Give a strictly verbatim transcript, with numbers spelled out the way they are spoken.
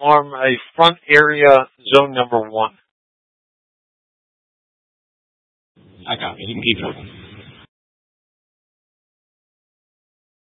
form a front area zone number one. I copy. You can keep going.